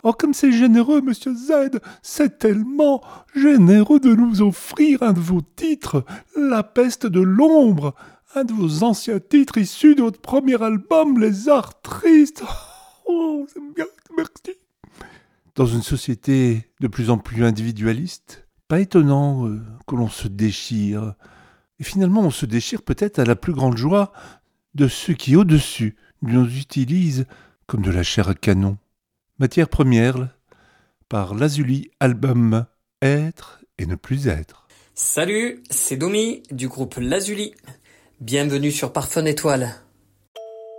Oh, comme c'est généreux, monsieur Z, c'est tellement généreux de nous offrir un de vos titres, La peste de l'ombre, un de vos anciens titres issus de votre premier album, Les Arts Tristes. Oh, c'est bien, merci. Dans une société de plus en plus individualiste, pas étonnant que l'on se déchire. Et finalement, on se déchire peut-être à la plus grande joie de ceux qui, au-dessus, nous utilisent comme de la chair à canon. Matière première, par Lazuli Album, Être et ne plus être. Salut, c'est Domi du groupe Lazuli. Bienvenue sur Parfum Étoile.